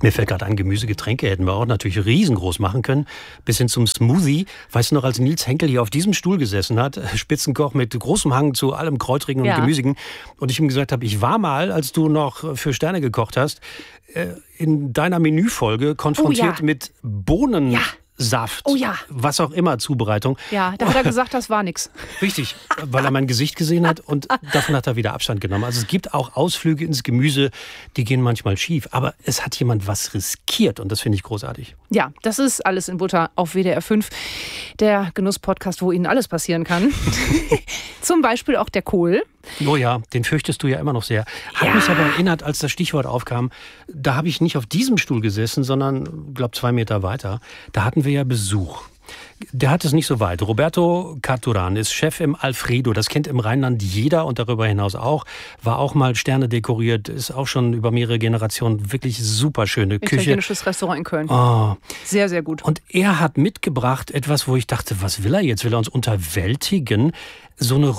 Mir fällt gerade ein, Gemüsegetränke hätten wir auch natürlich riesengroß machen können. Bis hin zum Smoothie. Weißt du noch, als Nils Henkel hier auf diesem Stuhl gesessen hat, Spitzenkoch mit großem Hang zu allem Kräutrigen und Gemüsigen. Und ich ihm gesagt habe, ich war mal, als du noch für Sterne gekocht hast, in deiner Menüfolge konfrontiert mit Bohnen. Saft, was auch immer, Zubereitung. Ja, da hat er gesagt, das war nichts. Richtig, weil er mein Gesicht gesehen hat und davon hat er wieder Abstand genommen. Also es gibt auch Ausflüge ins Gemüse, die gehen manchmal schief. Aber es hat jemand was riskiert und das finde ich großartig. Ja, das ist Alles in Butter auf WDR 5, der Genuss-Podcast, wo Ihnen alles passieren kann. Zum Beispiel auch der Kohl. Oh ja, den fürchtest du ja immer noch sehr. Hat mich aber erinnert, als das Stichwort aufkam, da habe ich nicht auf diesem Stuhl gesessen, sondern, glaube 2 Meter weiter. Da hatten wir ja Besuch. Der hat es nicht so weit. Roberto Carturan ist Chef im Alfredo. Das kennt im Rheinland jeder und darüber hinaus auch. War auch mal Sterne dekoriert, ist auch schon über mehrere Generationen wirklich super schöne Küche. Italienisches Restaurant in Köln. Oh. Sehr, sehr gut. Und er hat mitgebracht etwas, wo ich dachte, was will er jetzt? Will er uns unterwältigen? So eine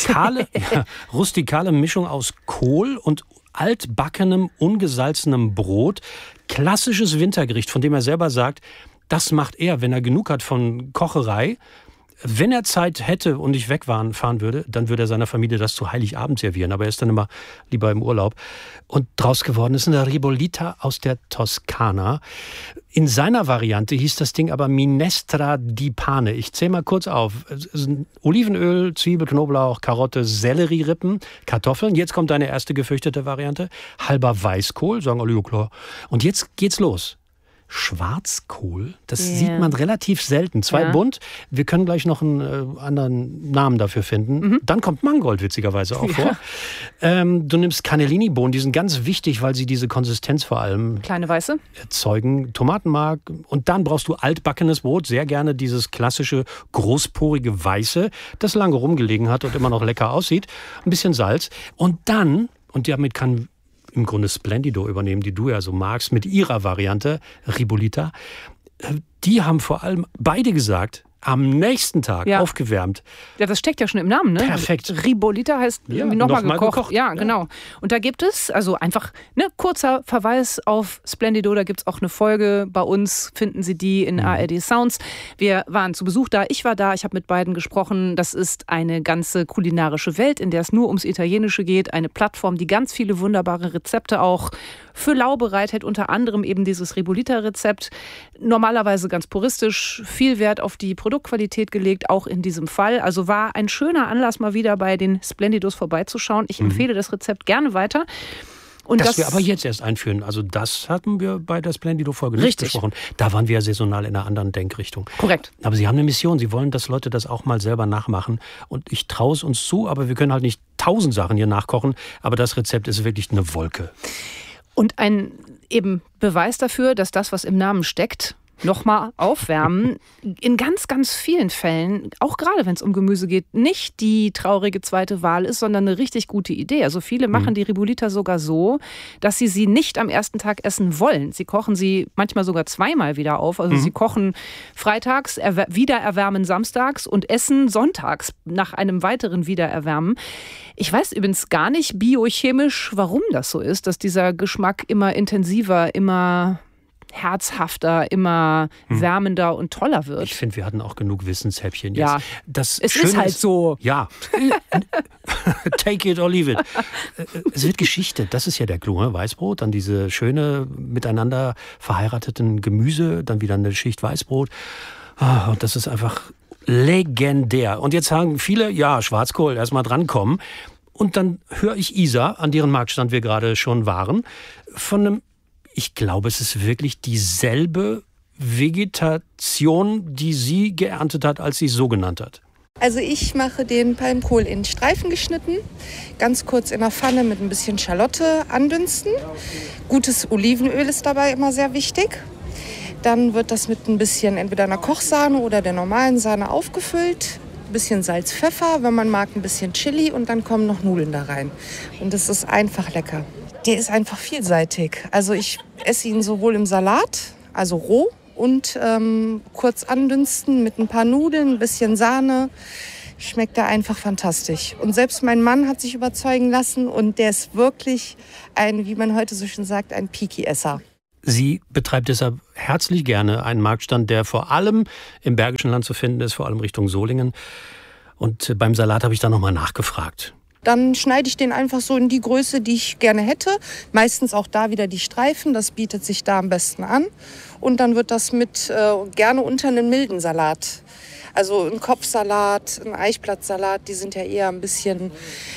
rustikale Mischung aus Kohl und altbackenem, ungesalzenem Brot. Klassisches Wintergericht, von dem er selber sagt, das macht er, wenn er genug hat von Kocherei. Wenn er Zeit hätte und nicht wegfahren würde, dann würde er seiner Familie das zu Heiligabend servieren. Aber er ist dann immer lieber im Urlaub. Und draus geworden ist eine Ribollita aus der Toskana. In seiner Variante hieß das Ding aber Minestra di Pane. Ich zähle mal kurz auf. Olivenöl, Zwiebel, Knoblauch, Karotte, Sellerierippen, Kartoffeln. Jetzt kommt deine erste gefürchtete Variante. Halber Weißkohl, sagen alle, ja klar. Und jetzt geht's los. Schwarzkohl, das sieht man relativ selten. 2 bunt. Wir können gleich noch einen anderen Namen dafür finden. Dann kommt Mangold witzigerweise auch vor. Du nimmst Cannellini-Bohnen, die sind ganz wichtig, weil sie diese Konsistenz vor allem kleine weiße erzeugen. Tomatenmark und dann brauchst du altbackenes Brot, sehr gerne dieses klassische großporige Weiße, das lange rumgelegen hat und immer noch lecker aussieht. Ein bisschen Salz und dann, und damit kann im Grunde Splendido übernehmen, die du ja so magst, mit ihrer Variante, Ribollita. Die haben vor allem beide gesagt, am nächsten Tag aufgewärmt. Ja, das steckt ja schon im Namen, ne? Perfekt. Ribollita heißt irgendwie nochmal gekocht. Ja, genau. Und da gibt es, also einfach kurzer Verweis auf Splendido, da gibt es auch eine Folge. Bei uns finden Sie die in ARD Sounds. Wir waren zu Besuch da, ich war da, ich habe mit beiden gesprochen. Das ist eine ganze kulinarische Welt, in der es nur ums Italienische geht. Eine Plattform, die ganz viele wunderbare Rezepte auch für lau bereithält, unter anderem eben dieses Ribollita-Rezept. Normalerweise ganz puristisch, viel Wert auf die Produktqualität gelegt, auch in diesem Fall. Also war ein schöner Anlass, mal wieder bei den Splendidos vorbeizuschauen. Ich empfehle das Rezept gerne weiter. Und das wir aber jetzt erst einführen. Also das hatten wir bei der Splendido-Folge nicht besprochen. Da waren wir ja saisonal in einer anderen Denkrichtung. Korrekt. Aber Sie haben eine Mission. Sie wollen, dass Leute das auch mal selber nachmachen. Und ich traue es uns zu, aber wir können halt nicht 1000 Sachen hier nachkochen. Aber das Rezept ist wirklich eine Wolke. Und ein eben Beweis dafür, dass das, was im Namen steckt, nochmal aufwärmen, in ganz, ganz vielen Fällen, auch gerade wenn es um Gemüse geht, nicht die traurige zweite Wahl ist, sondern eine richtig gute Idee. Also viele machen die Ribollita sogar so, dass sie nicht am ersten Tag essen wollen. Sie kochen sie manchmal sogar zweimal wieder auf. Also sie kochen freitags, wiedererwärmen samstags und essen sonntags nach einem weiteren Wiedererwärmen. Ich weiß übrigens gar nicht biochemisch, warum das so ist, dass dieser Geschmack immer intensiver, immer herzhafter, immer wärmender und toller wird. Ich finde, wir hatten auch genug Wissenshäppchen jetzt. Ja, das es ist halt so. Ja, take it or leave it. Es wird geschichtet, das ist ja der Clou. Weißbrot, dann diese schöne, miteinander verheirateten Gemüse, dann wieder eine Schicht Weißbrot. Und das ist einfach legendär. Und jetzt sagen viele, ja, Schwarzkohl, erstmal drankommen. Und dann höre ich Isa, an deren Marktstand wir gerade schon waren, von einem, ich glaube, es ist wirklich dieselbe Vegetation, die sie geerntet hat, als sie es so genannt hat. Also ich mache den Palmkohl in Streifen geschnitten, ganz kurz in der Pfanne mit ein bisschen Schalotte andünsten. Gutes Olivenöl ist dabei immer sehr wichtig. Dann wird das mit ein bisschen entweder einer Kochsahne oder der normalen Sahne aufgefüllt. Ein bisschen Salz, Pfeffer, wenn man mag, ein bisschen Chili und dann kommen noch Nudeln da rein. Und das ist einfach lecker. Der ist einfach vielseitig. Also ich esse ihn sowohl im Salat, also roh, und kurz andünsten mit ein paar Nudeln, ein bisschen Sahne. Schmeckt er einfach fantastisch. Und selbst mein Mann hat sich überzeugen lassen und der ist wirklich ein, wie man heute so schön sagt, ein Picky-Esser. Sie betreibt deshalb herzlich gerne einen Marktstand, der vor allem im Bergischen Land zu finden ist, vor allem Richtung Solingen. Und beim Salat habe ich da nochmal nachgefragt. Dann schneide ich den einfach so in die Größe, die ich gerne hätte. Meistens auch da wieder die Streifen, das bietet sich da am besten an. Und dann wird das mit gerne unter einen milden Salat. Also ein Kopfsalat, ein Eichblattsalat, die sind ja eher ein bisschen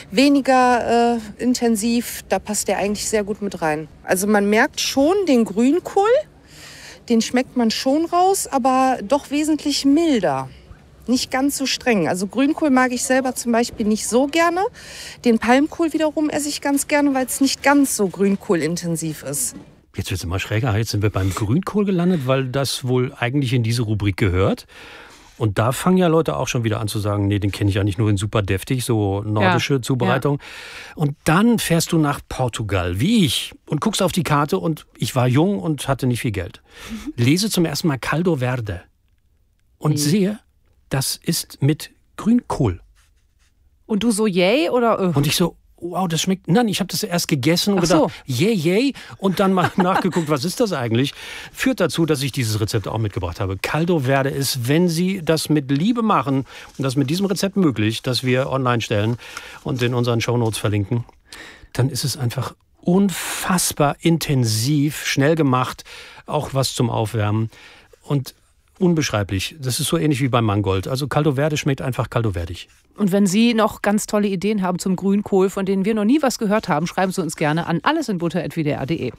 weniger intensiv. Da passt der eigentlich sehr gut mit rein. Also man merkt schon den Grünkohl, den schmeckt man schon raus, aber doch wesentlich milder. Nicht ganz so streng. Also Grünkohl mag ich selber zum Beispiel nicht so gerne. Den Palmkohl wiederum esse ich ganz gerne, weil es nicht ganz so grünkohlintensiv ist. Jetzt wird es immer schräger. Jetzt sind wir beim Grünkohl gelandet, weil das wohl eigentlich in diese Rubrik gehört. Und da fangen ja Leute auch schon wieder an zu sagen, nee, den kenne ich ja nicht nur in super deftig, so nordische Zubereitung. Ja. Und dann fährst du nach Portugal, wie ich, und guckst auf die Karte und ich war jung und hatte nicht viel Geld. Lese zum ersten Mal Caldo Verde und sehe, das ist mit Grünkohl. Und du so yay oder? Und ich so, wow, das schmeckt... Nein, ich habe das erst gegessen und gedacht, yay. Und dann mal nachgeguckt, was ist das eigentlich? Führt dazu, dass ich dieses Rezept auch mitgebracht habe. Caldo Verde ist, wenn Sie das mit Liebe machen, und das mit diesem Rezept möglich, das wir online stellen und in unseren Shownotes verlinken, dann ist es einfach unfassbar intensiv, schnell gemacht, auch was zum Aufwärmen und unbeschreiblich. Das ist so ähnlich wie beim Mangold. Also Caldo Verde schmeckt einfach Caldo Verdig. Und wenn Sie noch ganz tolle Ideen haben zum Grünkohl, von denen wir noch nie was gehört haben, schreiben Sie uns gerne an allesinbutter@wdr.de.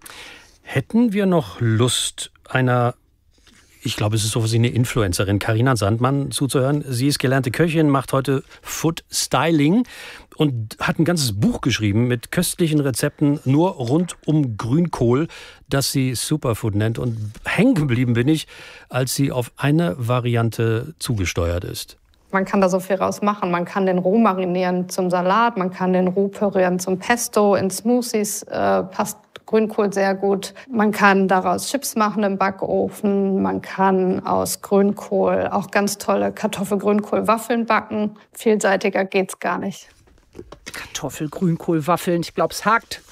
Hätten wir noch Lust, einer, ich glaube, es ist sowas wie eine Influencerin, Carina Sandmann, zuzuhören? Sie ist gelernte Köchin, macht heute Food Styling und hat ein ganzes Buch geschrieben mit köstlichen Rezepten nur rund um Grünkohl, das sie Superfood nennt. Und hängen geblieben bin ich, als sie auf eine Variante zugesteuert ist. Man kann da so viel raus machen. Man kann den roh marinieren zum Salat, man kann den roh pürieren zum Pesto, in Smoothies passt Grünkohl sehr gut. Man kann daraus Chips machen im Backofen. Man kann aus Grünkohl auch ganz tolle Kartoffel-Grünkohl-Waffeln backen. Vielseitiger geht's gar nicht. Kartoffel-Grünkohl-Waffeln, ich glaube, es hakt.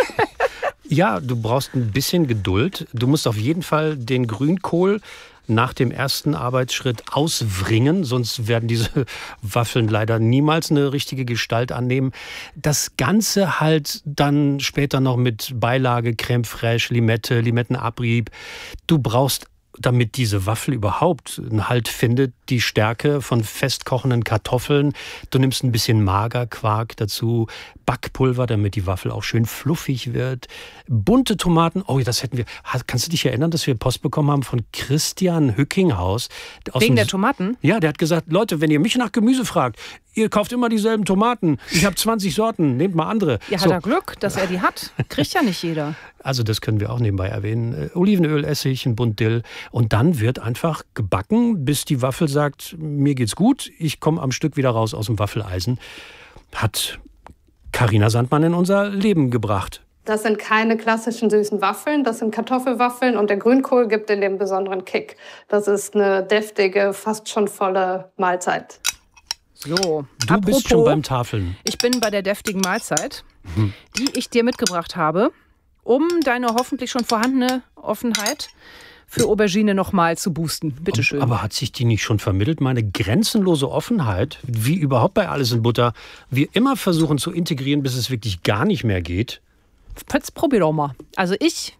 Ja, du brauchst ein bisschen Geduld. Du musst auf jeden Fall den Grünkohl nach dem ersten Arbeitsschritt auswringen, sonst werden diese Waffeln leider niemals eine richtige Gestalt annehmen. Das Ganze halt dann später noch mit Beilage, Crème fraîche, Limette, Limettenabrieb. Du brauchst, damit diese Waffel überhaupt einen Halt findet, die Stärke von festkochenden Kartoffeln. Du nimmst ein bisschen Magerquark dazu, Backpulver, damit die Waffel auch schön fluffig wird. Bunte Tomaten, oh, das hätten wir. Kannst du dich erinnern, dass wir Post bekommen haben von Christian Hückinghaus? Wegen der Tomaten? Ja, der hat gesagt, Leute, wenn ihr mich nach Gemüse fragt, ihr kauft immer dieselben Tomaten. Ich habe 20 Sorten, nehmt mal andere. Ja, hat er Glück, dass er die hat. Kriegt ja nicht jeder. Also das können wir auch nebenbei erwähnen. Olivenöl, Essig, ein Bund Dill. Und dann wird einfach gebacken, bis die Waffel sagt, mir geht's gut, ich komme am Stück wieder raus aus dem Waffeleisen. Hat Carina Sandmann in unser Leben gebracht. Das sind keine klassischen süßen Waffeln, das sind Kartoffelwaffeln und der Grünkohl gibt in dem besonderen Kick. Das ist eine deftige, fast schon volle Mahlzeit. So, du bist schon beim Tafeln. Ich bin bei der deftigen Mahlzeit, die ich dir mitgebracht habe, um deine hoffentlich schon vorhandene Offenheit für Aubergine nochmal zu boosten. Bitte schön. Aber hat sich die nicht schon vermittelt? Meine grenzenlose Offenheit, wie überhaupt bei Alles in Butter, wir immer versuchen zu integrieren, bis es wirklich gar nicht mehr geht. Jetzt probier doch mal. Also ich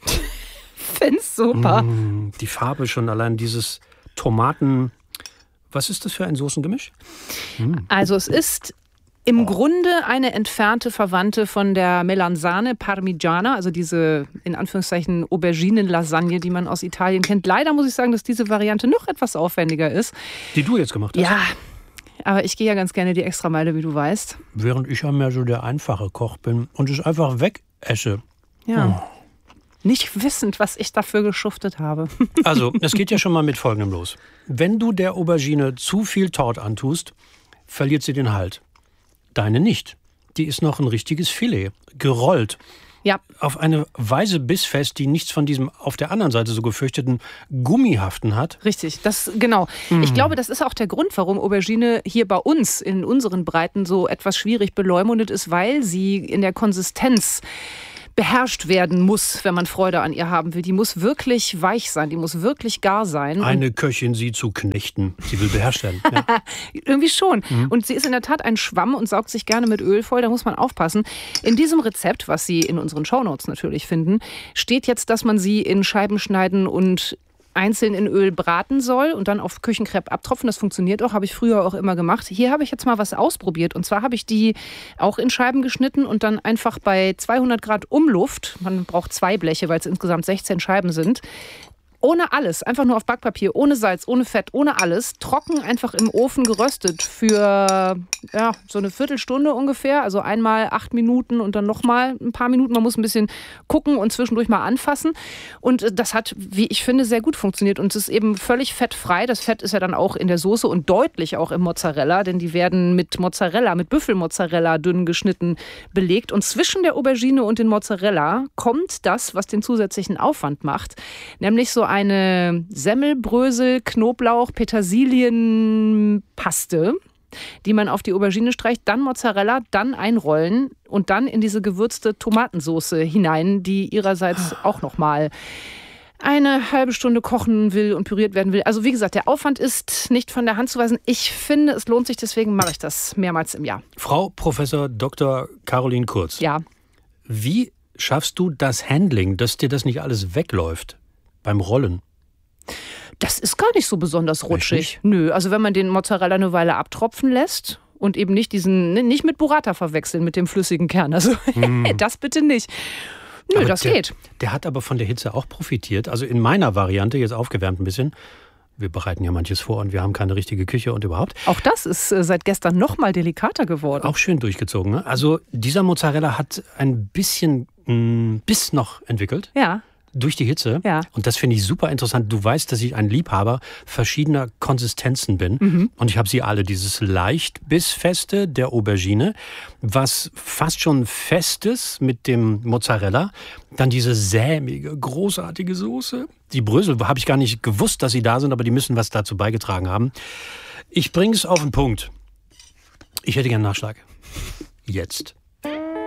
finde es super. Die Farbe schon, allein dieses Tomaten... Was ist das für ein Soßengemisch? Also es ist im Grunde eine entfernte Verwandte von der Melanzane Parmigiana, also diese in Anführungszeichen Auberginen-Lasagne, die man aus Italien kennt. Leider muss ich sagen, dass diese Variante noch etwas aufwendiger ist. Die du jetzt gemacht hast? Ja, aber ich gehe ja ganz gerne die Extrameile, wie du weißt. Während ich ja mehr so der einfache Koch bin und es einfach wegesse. Ja. Nicht wissend, was ich dafür geschuftet habe. Also, es geht ja schon mal mit Folgendem los. Wenn du der Aubergine zu viel Tort antust, verliert sie den Halt. Deine nicht. Die ist noch ein richtiges Filet, gerollt. Ja. Auf eine Weise bissfest, die nichts von diesem auf der anderen Seite so gefürchteten Gummihaften hat. Richtig, das genau. Ich glaube, das ist auch der Grund, warum Aubergine hier bei uns in unseren Breiten so etwas schwierig beleumundet ist, weil sie in der Konsistenz beherrscht werden muss, wenn man Freude an ihr haben will. Die muss wirklich weich sein, die muss wirklich gar sein. Eine Köchin, sie zu knechten. Sie will beherrscht werden. Ja. Irgendwie schon. Und sie ist in der Tat ein Schwamm und saugt sich gerne mit Öl voll. Da muss man aufpassen. In diesem Rezept, was Sie in unseren Shownotes natürlich finden, steht jetzt, dass man sie in Scheiben schneiden und einzeln in Öl braten soll und dann auf Küchenkrepp abtropfen. Das funktioniert auch, habe ich früher auch immer gemacht. Hier habe ich jetzt mal was ausprobiert. Und zwar habe ich die auch in Scheiben geschnitten und dann einfach bei 200 Grad Umluft, man braucht 2 Bleche, weil es insgesamt 16 Scheiben sind, ohne alles, einfach nur auf Backpapier, ohne Salz, ohne Fett, ohne alles, trocken einfach im Ofen geröstet für so eine Viertelstunde ungefähr. Also einmal 8 Minuten und dann nochmal ein paar Minuten. Man muss ein bisschen gucken und zwischendurch mal anfassen. Und das hat, wie ich finde, sehr gut funktioniert. Und es ist eben völlig fettfrei. Das Fett ist ja dann auch in der Soße und deutlich auch im Mozzarella, denn die werden mit Mozzarella, mit Büffelmozzarella dünn geschnitten belegt. Und zwischen der Aubergine und den Mozzarella kommt das, was den zusätzlichen Aufwand macht, nämlich so eine Semmelbrösel, Knoblauch, Petersilienpaste, die man auf die Aubergine streicht, dann Mozzarella, dann einrollen und dann in diese gewürzte Tomatensauce hinein, die ihrerseits auch nochmal eine halbe Stunde kochen will und püriert werden will. Also wie gesagt, der Aufwand ist nicht von der Hand zu weisen. Ich finde, es lohnt sich, deswegen mache ich das mehrmals im Jahr. Frau Professor Dr. Caroline Kurz. Ja. Wie schaffst du das Handling, dass dir das nicht alles wegläuft beim Rollen? Das ist gar nicht so besonders rutschig. Nö, also wenn man den Mozzarella eine Weile abtropfen lässt und eben nicht mit Burrata verwechseln, mit dem flüssigen Kern. Also das bitte nicht. Nö, aber das geht. Der hat aber von der Hitze auch profitiert. Also in meiner Variante, jetzt aufgewärmt ein bisschen. Wir bereiten ja manches vor und wir haben keine richtige Küche und überhaupt. Auch das ist seit gestern noch mal delikater geworden. Auch schön durchgezogen. Ne? Also dieser Mozzarella hat ein bisschen Biss noch entwickelt. Ja. Durch die Hitze. Ja. Und das finde ich super interessant. Du weißt, dass ich ein Liebhaber verschiedener Konsistenzen bin. Mhm. Und ich habe sie alle. Dieses leicht bissfeste der Aubergine, was fast schon festes mit dem Mozzarella. Dann diese sämige, großartige Soße. Die Brösel habe ich gar nicht gewusst, dass sie da sind, aber die müssen was dazu beigetragen haben. Ich bringe es auf den Punkt. Ich hätte gern Nachschlag. Jetzt.